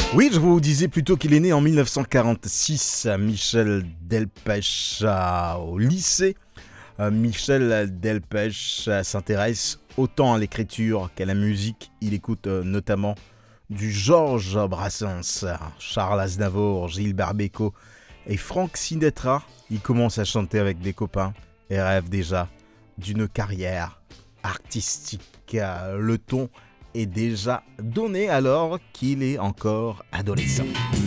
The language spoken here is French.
Oui, je vous disais plutôt qu'il est né en 1946, Michel Delpech au lycée. Michel Delpech s'intéresse autant à l'écriture qu'à la musique. Il écoute notamment du Georges Brassens, Charles Aznavour, Gilbert Bécaud et Frank Sinatra. Il commence à chanter avec des copains et rêve déjà d'une carrière artistique. Le ton est déjà donné alors qu'il est encore adolescent.